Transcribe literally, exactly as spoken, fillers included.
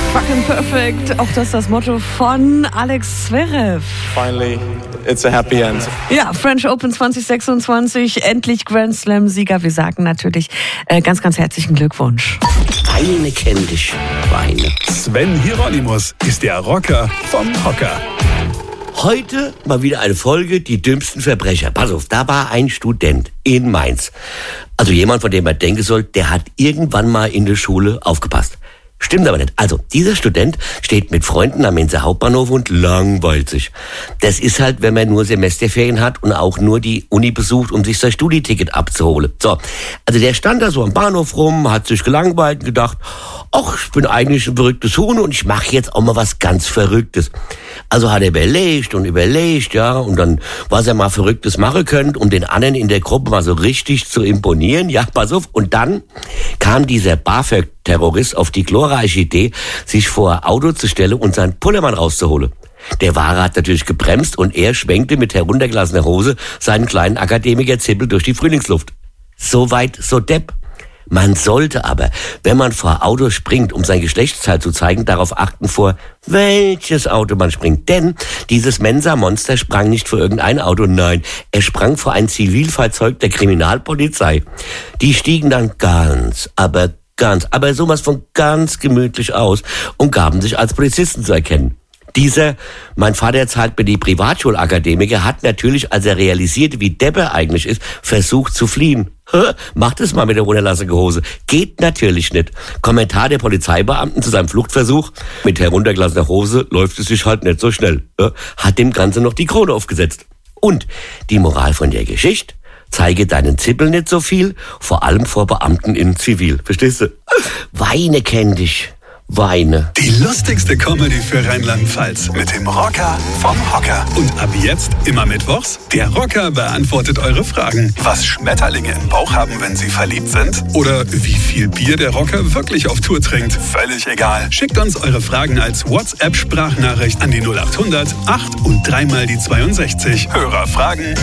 Fucking perfect. Auch das ist das Motto von Alex Zverev. Finally, it's a happy end. Ja, French Open zwanzig sechsundzwanzig, endlich Grand Slam-Sieger. Wir sagen natürlich äh, ganz, ganz herzlichen Glückwunsch. Weine kenn dich, Weine. Sven Hieronymus ist der Rocker vom Hocker. Heute mal wieder eine Folge, die dümmsten Verbrecher. Pass auf, da war ein Student in Mainz. Also jemand, von dem man denken soll, der hat irgendwann mal in der Schule aufgepasst. Stimmt aber nicht. Also, dieser Student steht mit Freunden am Mainzer Hauptbahnhof und langweilt sich. Das ist halt, wenn man nur Semesterferien hat und auch nur die Uni besucht, um sich sein Studieticket abzuholen. So, also der stand da so am Bahnhof rum, hat sich gelangweilt und gedacht, ach, ich bin eigentlich ein verrücktes Huhn und ich mache jetzt auch mal was ganz Verrücktes. Also hat er überlegt und überlegt, ja, und dann, was er mal Verrücktes machen könnte, um den anderen in der Gruppe mal so richtig zu imponieren. Ja, pass auf. Und dann kam dieser BAföG-Terrorist auf die glorreiche Idee, sich vor Auto zu stellen und seinen Pullermann rauszuholen. Der Wahrer hat natürlich gebremst und er schwenkte mit heruntergelassener Hose seinen kleinen Akademiker-Zippel durch die Frühlingsluft. Soweit, so depp. Man sollte aber, wenn man vor Auto springt, um sein Geschlechtsteil zu zeigen, darauf achten, vor welches Auto man springt. Denn dieses Mensa-Monster sprang nicht vor irgendein Auto, nein, er sprang vor ein Zivilfahrzeug der Kriminalpolizei. Die stiegen dann ganz, aber ganz, aber sowas von ganz gemütlich aus und gaben sich als Polizisten zu erkennen. Dieser, mein Vater zahlt mir die Privatschulakademiker, hat natürlich, als er realisierte, wie depp er eigentlich ist, versucht zu fliehen. Macht es mal mit der runterlassigen Hose. Geht natürlich nicht. Kommentar der Polizeibeamten zu seinem Fluchtversuch: Mit heruntergelassener Hose läuft es sich halt nicht so schnell. Hat dem Ganzen noch die Krone aufgesetzt. Und die Moral von der Geschichte: Zeige deinen Zippel nicht so viel, vor allem vor Beamten in Zivil. Verstehst du? Weine kenn dich. Weine. Die lustigste Comedy für Rheinland-Pfalz mit dem Rocker vom Hocker. Und ab jetzt immer mittwochs, der Rocker beantwortet eure Fragen. Was Schmetterlinge im Bauch haben, wenn sie verliebt sind? Oder wie viel Bier der Rocker wirklich auf Tour trinkt? Völlig egal. Schickt uns eure Fragen als WhatsApp-Sprachnachricht an die null acht hundert acht und dreimal die zweiundsechzig. Hörerfragen